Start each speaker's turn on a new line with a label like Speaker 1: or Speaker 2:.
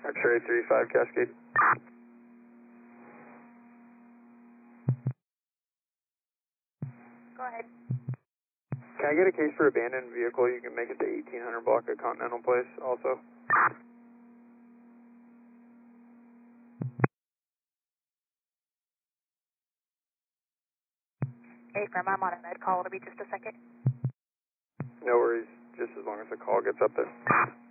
Speaker 1: X-ray 35 Cascade.
Speaker 2: Go ahead.
Speaker 1: Can I get a case for abandoned vehicle? You can make it to 1800 block at Continental Place also.
Speaker 2: Hey, firm, I'm on a med call. It'll be just a second.
Speaker 1: No worries, just as long as the call gets up there.